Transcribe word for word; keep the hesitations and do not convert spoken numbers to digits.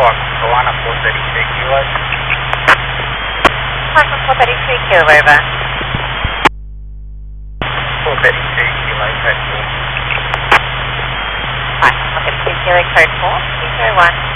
Fox, Solana four thirty-two kilo. Fox four thirty-two kilo, over. four thirty-two kilo, code four. Fox four thirty-two kilo, code four, two zero one.